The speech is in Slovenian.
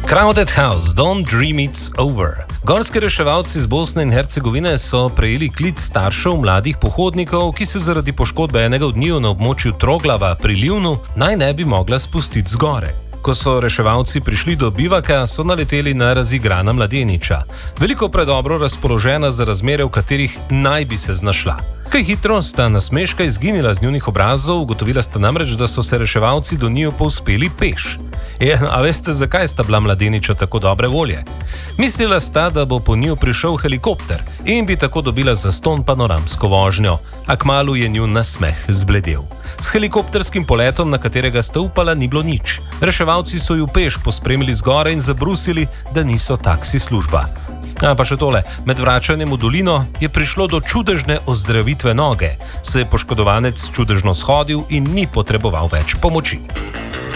Crowded House, Don't Dream It's Over. Gorski reševalci z Bosne in Hercegovine so prejeli klic staršev mladih pohodnikov, ki se zaradi poškodbe enega od njiju na območju Troglava pri Livnu naj ne bi mogla spustiti zgore. Ko so reševalci prišli do bivaka, so naleteli na razigrana mladeniča, veliko predobro razpoložena za razmere, v katerih naj bi se znašla. Kaj hitro sta nasmeška izginila z njunih obrazov, ugotovila sta namreč, da so se reševalci do njiju povzpeli peš. A veste, zakaj sta bila mladeniča tako dobre volje? Mislila sta, da bo po njiju prišel helikopter in bi tako dobila zastonj panoramsko vožnjo, a kmalu je njun nasmeh zbledel. S helikopterskim poletom, na katerega sta upala, ni bilo nič. Reševalci so ju peš pospremili zgore in zabrusili, da niso taksi služba. Pa še tole, med vračanjem v dolino je prišlo do čudežne ozdravitve noge, se je poškodovanec čudežno shodil in ni potreboval več pomoči.